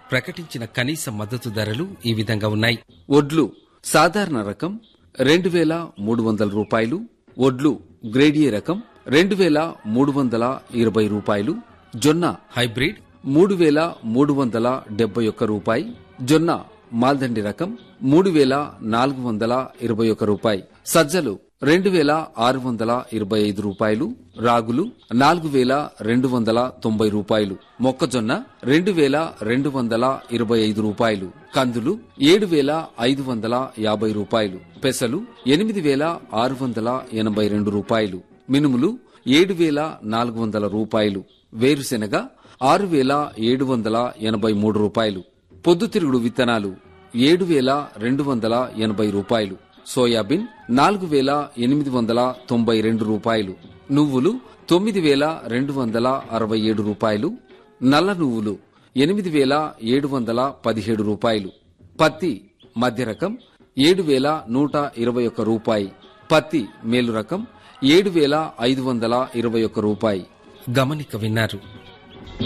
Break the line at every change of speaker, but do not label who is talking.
ప్రకటించిన కనీస మద్దతు ధరలు ఈ విధంగా ఉన్నాయి.
ఒడ్లు సాధారణ రకం 2,300 రూపాయలు, ఒడ్లు గ్రేడియే రకం 2,320 రూపాయలు, జొన్న
హైబ్రిడ్
3,371 రూపాయి, జొన్న మాల్దండి రకం 3,421 రూపాయి, సజ్జలు 2,625 రూపాయలు, రాగులు 4,290 రూపాయలు, మొక్కజొన్న 2,225 రూపాయలు, కందులు 7,550 రూపాయలు, పెసలు 8,682 రూపాయలు, మినుములు 7,400 రూపాయలు, వేరుశెనగ 6,783 రూపాయలు, పొద్దుతిరుగుడు విత్తనాలు 7,280 రూపాయలు, సోయాబీన్ 4,892 రూపాయలు, నువ్వులు 9,267 రూపాయలు, నల్ల నువ్వులు 8,717 రూపాయలు, పత్తి మధ్య రకం 7,121 రూపాయి, పత్తి మేలు రకం 7,521 రూపాయి.
గమనిక విన్నారు.